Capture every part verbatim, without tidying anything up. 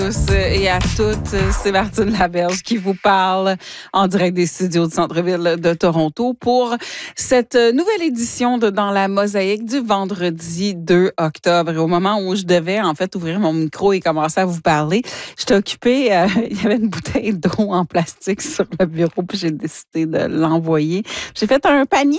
Et à toutes, c'est Martine Laberge qui vous parle en direct des studios du centre-ville de Toronto pour cette nouvelle édition de Dans la Mosaïque du vendredi deux octobre. Et au moment où je devais en fait ouvrir mon micro et commencer à vous parler, j'étais occupée, euh, il y avait une bouteille d'eau en plastique sur le bureau puis j'ai décidé de l'envoyer. J'ai fait un panier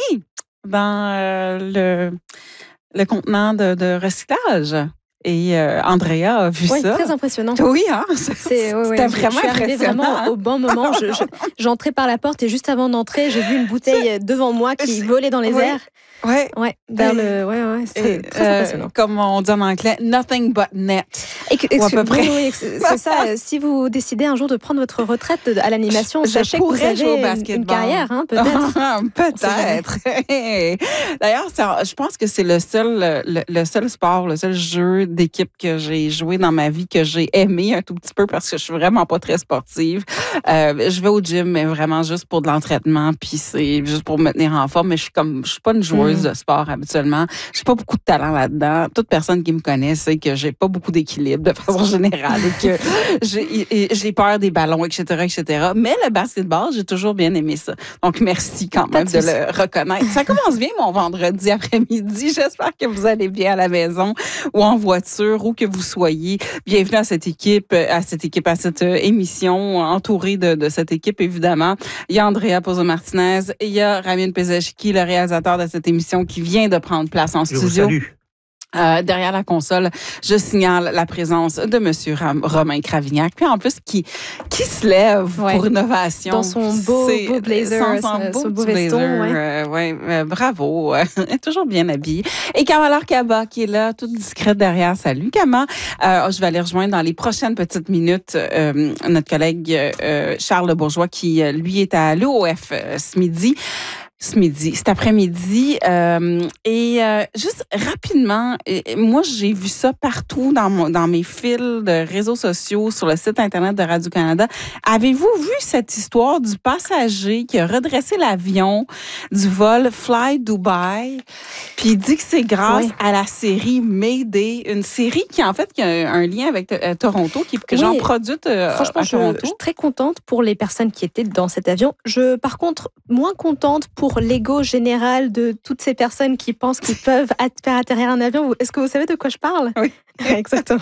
dans euh, le, le contenant de, de recyclage. Et euh, Andrea a vu oui, ça. Très impressionnant. Oui, hein? C'est, oui, C'était oui, vraiment je suis arrivée impressionnant. Vraiment au bon moment. Je, je, j'entrais par la porte et juste avant d'entrer, j'ai vu une bouteille devant moi qui c'est... volait dans les oui. airs. Ouais. Ouais, vers le, ouais, ouais, c'est et, très euh, impressionnant. Comme on dit en anglais, nothing but net. Et que, ou à peu près. Oui, c'est ça. Si vous décidez un jour de prendre votre retraite à l'animation, sachez que vous avez une, une carrière, hein, peut-être. peut-être. D'ailleurs, je pense que c'est le seul, le, le seul sport, le seul jeu d'équipe que j'ai joué dans ma vie que j'ai aimé un tout petit peu parce que je suis vraiment pas très sportive. Euh, je vais au gym, mais vraiment juste pour de l'entraînement, puis c'est juste pour me tenir en forme. Mais je suis comme, je suis pas une joueuse de sport habituellement. J'ai pas beaucoup de talent là-dedans. Toute personne qui me connaît sait que j'ai pas beaucoup d'équilibre de façon générale et que j'ai, et j'ai peur des ballons, et cetera, et cetera. Mais le basketball, j'ai toujours bien aimé ça. Donc, merci quand même de le reconnaître. Ça commence bien mon vendredi après-midi. J'espère que vous allez bien à la maison ou en voiture, où que vous soyez. Bienvenue à cette équipe, à cette équipe, à cette émission, entourée de, de cette équipe, évidemment. Il y a Andrea Pozo-Martinez et il y a Ramin Pezeshki, le réalisateur de cette émission qui vient de prendre place en je studio. Vous salue. Euh, derrière la console, je signale la présence de Monsieur Ram- Romain Cravignac, puis en plus qui qui se lève ouais. pour une ovation. Dans son beau, beau blazer, son, son beau, son beau blazer, veston. Ouais. Euh, ouais, euh, bravo, euh, toujours bien habillé. Et Kamala Kaba qui est là, toute discrète derrière. Salut Kama. Euh, je vais aller rejoindre dans les prochaines petites minutes euh, notre collègue euh, Charles Bourgeois qui, lui, est à l'O F euh, ce midi. ce midi, cet après-midi. Euh, et euh, juste rapidement, et, moi, j'ai vu ça partout dans, mon, dans mes fils de réseaux sociaux, sur le site Internet de Radio-Canada. Avez-vous vu cette histoire du passager qui a redressé l'avion du vol Fly Dubai? Puis il dit que c'est grâce oui. à la série Mayday, une série qui, en fait, qui a un lien avec euh, Toronto, qui, que oui. j'en produite euh, Franchement, à Toronto. Je, je suis très contente pour les personnes qui étaient dans cet avion. Je, par contre, moins contente pour l'ego général de toutes ces personnes qui pensent qu'ils peuvent faire atterrir un avion. Est-ce que vous savez de quoi je parle? Oui. Exactement.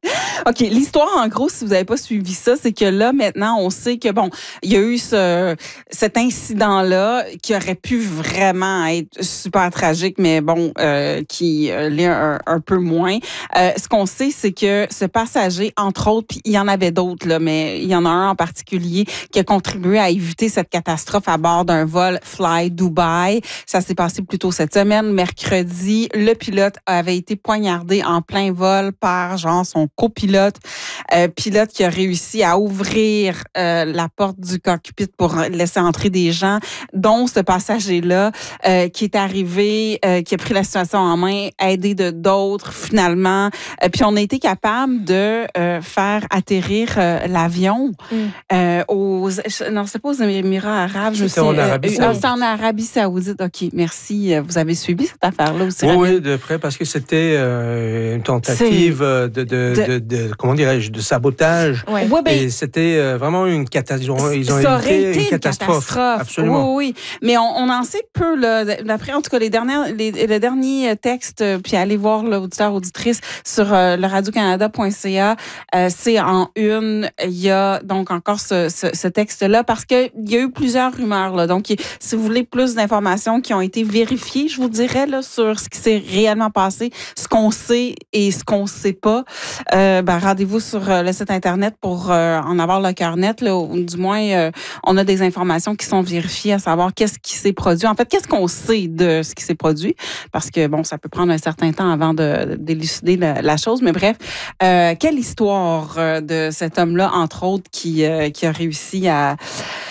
OK. L'histoire, en gros, si vous n'avez pas suivi ça, c'est que là, maintenant, on sait que, bon, il y a eu ce, cet incident-là qui aurait pu vraiment être super tragique, mais bon, euh, qui euh, l'est un, un peu moins. Euh, ce qu'on sait, c'est que ce passager, entre autres, puis il y en avait d'autres, là, mais il y en a un en particulier qui a contribué à éviter cette catastrophe à bord d'un vol Fly Dubai. Ça s'est passé plus tôt cette semaine, mercredi. Le pilote avait été poignardé en plein vol par genre son copilote, euh, pilote qui a réussi à ouvrir euh, la porte du cockpit pour laisser entrer des gens, dont ce passager-là euh, qui est arrivé, euh, qui a pris la situation en main, aidé de d'autres finalement. Euh, puis on a été capable de euh, faire atterrir euh, l'avion mm. euh, aux... Non, c'est pas aux Émirats arabes. C'était en Arabie Saoudite. C'était en Arabie Saoudite. OK, merci. Vous avez suivi cette affaire-là aussi? Oui, oui, de près, parce que c'était euh, une tentative De, de, de, de, de, comment dirais-je, de sabotage. Ouais. Ouais, ben, et c'était euh, vraiment une catastrophe. Ils ont ça évité été une catastrophe. catastrophe. Absolument. Oui, oui. Mais on, on en sait peu, là. D'après, en tout cas, les dernières, les, les derniers textes, puis allez voir l'auditeur, auditrice sur euh, le radio canada point c a. Euh, c'est en une. Il y a donc encore ce, ce, ce texte-là parce qu'il y a eu plusieurs rumeurs, là. Donc, si vous voulez plus d'informations qui ont été vérifiées, je vous dirais, là, sur ce qui s'est réellement passé, ce qu'on sait et ce qu'on sait pas, euh, ben, rendez-vous sur euh, le site Internet pour euh, en avoir le cœur net, là, ou du moins, euh, on a des informations qui sont vérifiées à savoir qu'est-ce qui s'est produit. En fait, qu'est-ce qu'on sait de ce qui s'est produit? Parce que, bon, ça peut prendre un certain temps avant de, de d'élucider la, la chose, mais bref, euh, quelle histoire euh, de cet homme-là, entre autres, qui, euh, qui a réussi à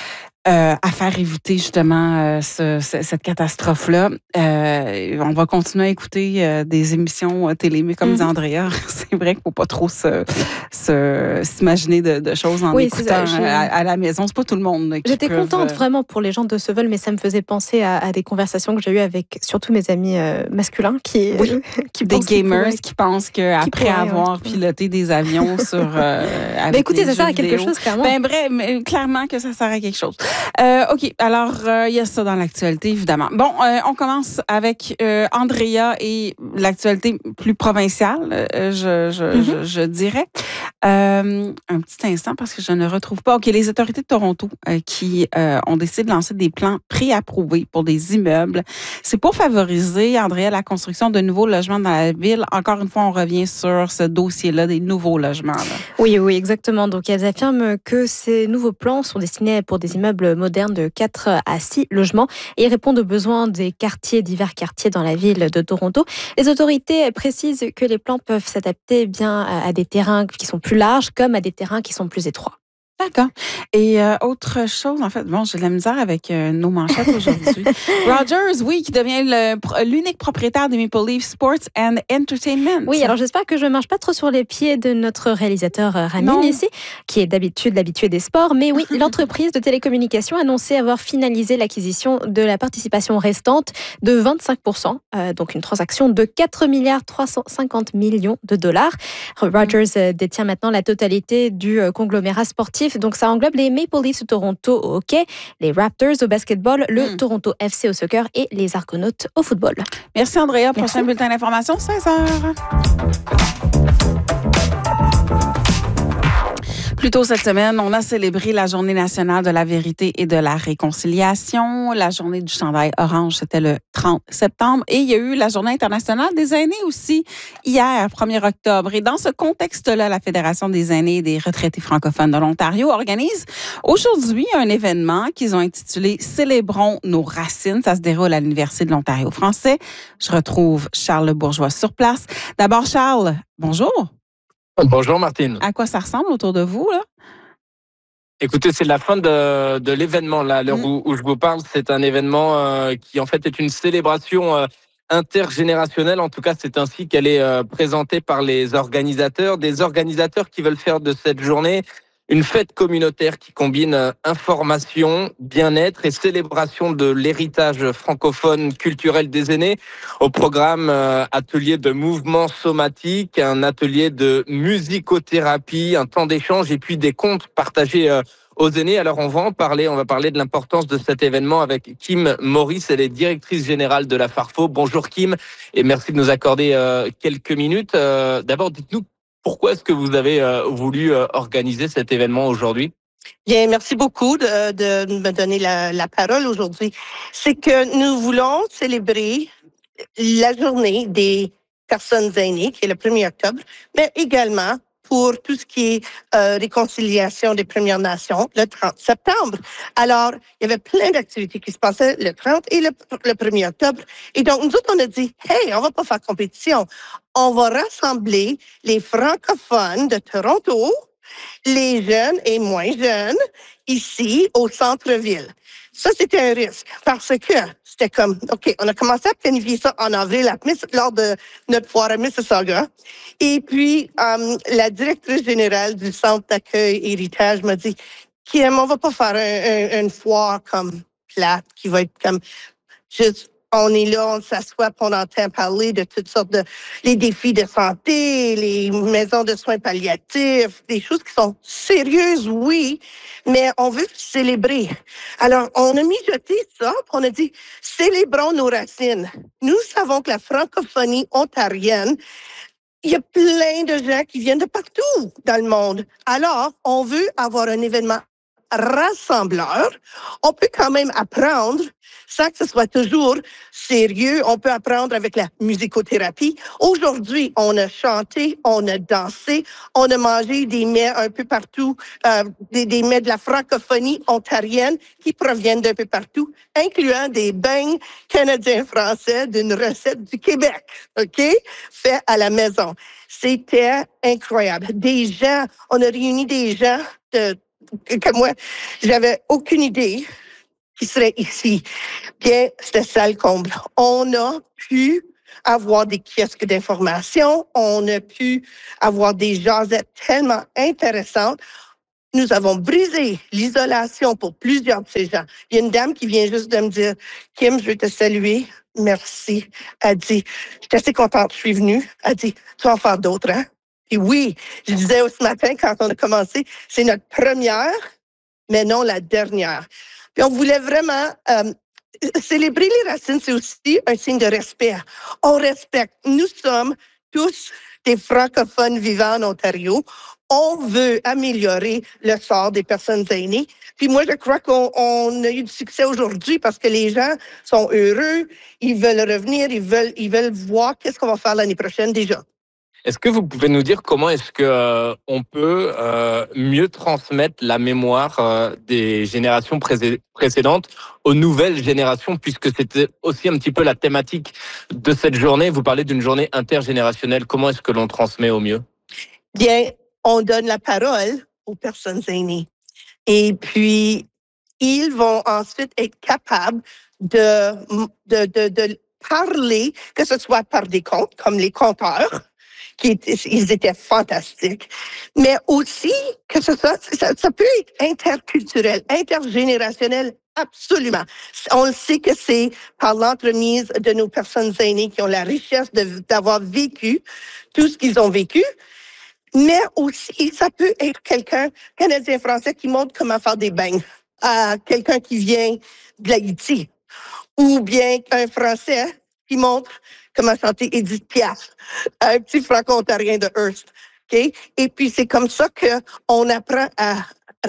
euh, à faire éviter justement euh, ce, ce, cette catastrophe-là. Euh, on va continuer à écouter euh, des émissions télé, mais comme mm-hmm. dit Andrea, c'est vrai qu'il ne faut pas trop se, se, s'imaginer de, de choses en oui, écoutant ça, à, à la maison. C'est pas tout le monde qui J'étais peuvent... contente vraiment pour les gens de Seville, mais ça me faisait penser à, à des conversations que j'ai eues avec surtout mes amis euh, masculins qui, oui. euh, qui des gamers pourraient, qui pensent qu'après avoir ouais. piloté des avions sur euh, avec ben écoutez, des ça sert à vidéo, quelque chose, clairement. Ben bref, mais, clairement que ça sert à quelque chose. Euh, OK, alors, il euh, y a ça dans l'actualité, évidemment. Bon, euh, on commence avec euh, Andrea et l'actualité plus provinciale, euh, je, je, mm-hmm. je, je dirais. Euh, un petit instant, parce que je ne retrouve pas. OK, les autorités de Toronto euh, qui euh, ont décidé de lancer des plans préapprouvés pour des immeubles. C'est pour favoriser, Andrea, la construction de nouveaux logements dans la ville. Encore une fois, on revient sur ce dossier-là des nouveaux logements. Là. Oui, oui, exactement. Donc, elles affirment que ces nouveaux plans sont destinés pour des immeubles modernes de quatre à six logements et ils répondent aux besoins des quartiers, divers quartiers dans la ville de Toronto. Les autorités précisent que les plans peuvent s'adapter bien à des terrains qui sont plus larges comme à des terrains qui sont plus étroits. D'accord. Et euh, autre chose, en fait, bon, j'ai de la misère avec euh, nos manchettes aujourd'hui. Rogers, oui, qui devient le, l'unique propriétaire des Maple Leaf Sports and Entertainment. Oui, alors j'espère que je ne marche pas trop sur les pieds de notre réalisateur Ramin ici, qui est d'habitude l'habitué des sports. Mais oui, l'entreprise de télécommunications a annoncé avoir finalisé l'acquisition de la participation restante de vingt-cinq pour cent, euh, donc une transaction de quatre milliards trois cent cinquante millions de dollars. Rogers euh, détient maintenant la totalité du euh, conglomérat sportif. Donc, ça englobe les Maple Leafs de Toronto au hockey, les Raptors au basketball, le mm. Toronto F C au soccer et les Argonautes au football. Merci, Andrea. Prochain bulletin d'information, seize heures. Plus tôt cette semaine, on a célébré la Journée nationale de la vérité et de la réconciliation. La Journée du chandail orange, c'était le trente septembre. Et il y a eu la Journée internationale des aînés aussi, hier, premier octobre. Et dans ce contexte-là, la Fédération des aînés et des retraités francophones de l'Ontario organise aujourd'hui un événement qu'ils ont intitulé « Célébrons nos racines ». Ça se déroule à l'Université de l'Ontario français. Je retrouve Charles Bourgeois sur place. D'abord, Charles, bonjour. Bonjour Martine. À quoi ça ressemble autour de vous, là? Écoutez, c'est la fin de, de l'événement, là, à l'heure mmh. où, où je vous parle. C'est un événement euh, qui, en fait, est une célébration euh, intergénérationnelle. En tout cas, c'est ainsi qu'elle est euh, présentée par les organisateurs. Des organisateurs qui veulent faire de cette journée une fête communautaire qui combine information, bien-être et célébration de l'héritage francophone culturel des aînés. Au programme, euh, atelier de mouvement somatique, un atelier de musicothérapie, un temps d'échange et puis des contes partagés euh, aux aînés. Alors on va en parler, on va parler de l'importance de cet événement avec Kim Maurice, elle est directrice générale de la Farfo. Bonjour Kim et merci de nous accorder euh, quelques minutes. Euh, d'abord, dites-nous pourquoi est-ce que vous avez euh, voulu euh, organiser cet événement aujourd'hui? Bien, merci beaucoup de, de me donner la, la parole aujourd'hui. C'est que nous voulons célébrer la journée des personnes aînées, qui est le premier octobre, mais également pour tout ce qui est euh, réconciliation des Premières Nations, le trente septembre. Alors, il y avait plein d'activités qui se passaient le trente et le, le premier octobre. Et donc, nous autres, on a dit, hey, on va pas faire compétition. On va rassembler les francophones de Toronto, les jeunes et moins jeunes, ici, au centre-ville. Ça, c'était un risque parce que c'était comme, OK, on a commencé à planifier ça en avril lors de notre foire à Mississauga. Et puis, euh, la directrice générale du Centre d'accueil héritage m'a dit, Kim, on va pas faire un, un, une foire comme plate qui va être comme juste... On est là, on s'assoit, on entend parler de toutes sortes de... les défis de santé, les maisons de soins palliatifs, des choses qui sont sérieuses, oui, mais on veut célébrer. Alors, on a mijoté ça, puis on a dit, célébrons nos racines. Nous savons que la francophonie ontarienne, il y a plein de gens qui viennent de partout dans le monde. Alors, on veut avoir un événement rassembleur. On peut quand même apprendre sans que ce soit toujours sérieux. On peut apprendre avec la musicothérapie. Aujourd'hui, on a chanté, on a dansé, on a mangé des mets un peu partout, euh, des, des mets de la francophonie ontarienne qui proviennent d'un peu partout, incluant des beignes canadiens-français d'une recette du Québec, OK? Fait à la maison. C'était incroyable. Des gens, on a réuni des gens de que moi, j'avais aucune idée qui seraient ici. Bien, c'était ça le comble. On a pu avoir des kiosques d'information, on a pu avoir des jasettes tellement intéressantes. Nous avons brisé l'isolation pour plusieurs de ces gens. Il y a une dame qui vient juste de me dire, Kim, je veux te saluer. Merci. Elle dit, je suis assez contente, je suis venue. Elle dit, tu vas en faire d'autres, hein? Et oui, je disais ce matin quand on a commencé, c'est notre première, mais non la dernière. Puis on voulait vraiment euh, célébrer les racines, c'est aussi un signe de respect. On respecte. Nous sommes tous des francophones vivant en Ontario. On veut améliorer le sort des personnes aînées. Puis moi, je crois qu'on on a eu du succès aujourd'hui parce que les gens sont heureux, ils veulent revenir, ils veulent, ils veulent voir qu'est-ce qu'on va faire l'année prochaine déjà. Est-ce que vous pouvez nous dire comment est-ce que euh, on peut euh, mieux transmettre la mémoire euh, des générations pré- précédentes aux nouvelles générations, puisque c'était aussi un petit peu la thématique de cette journée. Vous parlez d'une journée intergénérationnelle. Comment est-ce que l'on transmet au mieux? Bien, on donne la parole aux personnes aînées. Et puis, ils vont ensuite être capables de, de, de, de parler, que ce soit par des contes, comme les conteurs, qui étaient, ils étaient fantastiques, mais aussi que ce soit, ça, ça peut être interculturel, intergénérationnel, absolument. On le sait que c'est par l'entremise de nos personnes aînées qui ont la richesse de, d'avoir vécu tout ce qu'ils ont vécu, mais aussi, ça peut être quelqu'un, Canadien-Français, qui montre comment faire des beignes à quelqu'un qui vient de l'Haïti, ou bien un Français qui montre comment chanter Edith Piaf à un petit franco-ontarien de Hearst. Okay? Et puis, c'est comme ça qu'on apprend à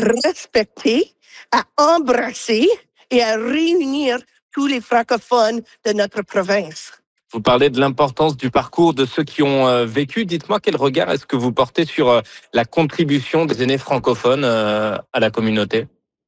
respecter, à embrasser et à réunir tous les francophones de notre province. Vous parlez de l'importance du parcours de ceux qui ont euh, vécu. Dites-moi quel regard est-ce que vous portez sur euh, la contribution des aînés francophones euh, à la communauté?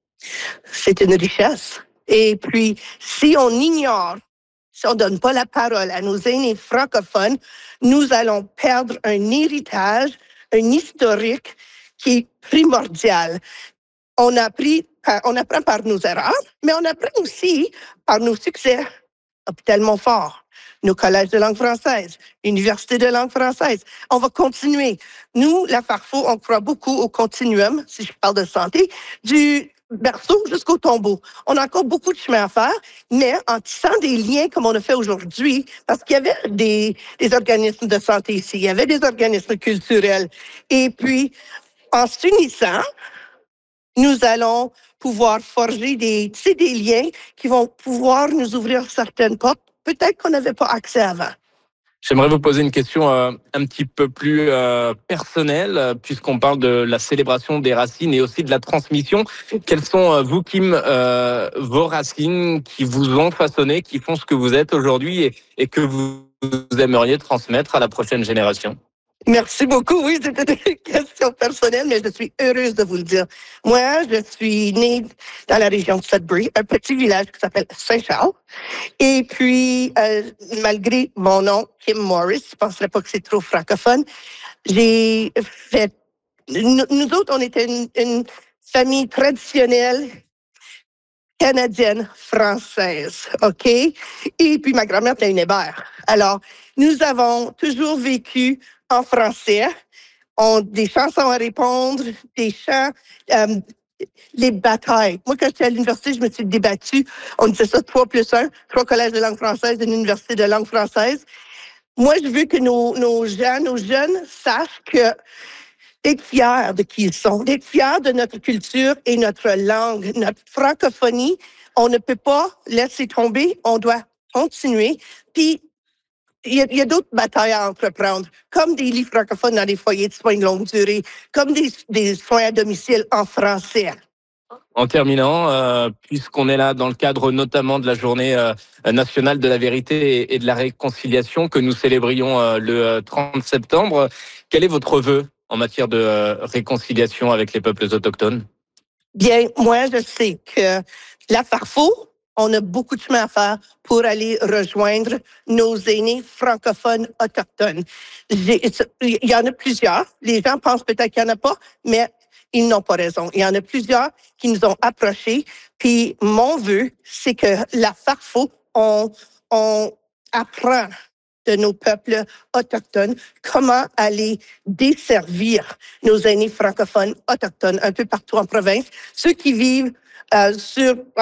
C'est une richesse. Et puis, si on ignore, si on ne donne pas la parole à nos aînés francophones, nous allons perdre un héritage, un historique qui est primordial. On, a appris, on apprend par nos erreurs, mais on apprend aussi par nos succès. Hôpital Montfort, nos collèges de langue française, Université de langue française. On va continuer. Nous, la Farfo, on croit beaucoup au continuum, si je parle de santé, du berceau jusqu'au tombeau. On a encore beaucoup de chemin à faire, mais en tissant des liens comme on a fait aujourd'hui, parce qu'il y avait des, des organismes de santé ici, il y avait des organismes culturels. Et puis, en s'unissant, nous allons pouvoir forger des, tu sais, des liens qui vont pouvoir nous ouvrir certaines portes, peut-être qu'on n'avait pas accès avant. J'aimerais vous poser une question euh, un petit peu plus euh, personnelle, euh, puisqu'on parle de la célébration des racines et aussi de la transmission. Quelles sont, euh, vous, Kim, euh, vos racines qui vous ont façonné, qui font ce que vous êtes aujourd'hui et, et que vous, vous aimeriez transmettre à la prochaine génération? Merci beaucoup. Oui, c'était une question personnelle, mais je suis heureuse de vous le dire. Moi, je suis née dans la région de Sudbury, un petit village qui s'appelle Saint-Charles. Et puis, euh, malgré mon nom, Kim Morris, je ne penserais pas que c'est trop francophone, j'ai fait... Nous, nous autres, on était une, une famille traditionnelle canadienne, française, OK? Et puis, ma grand-mère était une Hébert. Alors, nous avons toujours vécu en français. On, des chansons à répondre, des chants, euh, les batailles. Moi, quand j'étais à l'université, je me suis débattue. On disait ça, trois plus un, trois collèges de langue française, une université de langue française. Moi, je veux que nos, nos gens, nos jeunes sachent que d'être fiers de qui ils sont, d'être fiers de notre culture et notre langue, notre francophonie. On ne peut pas laisser tomber, on doit continuer. Puis, il y a, il y a d'autres batailles à entreprendre, comme des lits francophones dans les foyers de soins de longue durée, comme des, des soins à domicile en français. En terminant, euh, puisqu'on est là dans le cadre notamment de la journée euh, nationale de la vérité et, et de la réconciliation que nous célébrions euh, le trente septembre, quel est votre vœu en matière de euh, réconciliation avec les peuples autochtones? Bien, moi, je sais que la Farfo, on a beaucoup de chemin à faire pour aller rejoindre nos aînés francophones autochtones. J'ai, il y en a plusieurs. Les gens pensent peut-être qu'il n'y en a pas, mais ils n'ont pas raison. Il y en a plusieurs qui nous ont approchés. Puis mon vœu, c'est que la Farfo, on, on apprend de nos peuples autochtones comment aller desservir nos aînés francophones autochtones un peu partout en province, ceux qui vivent euh, sur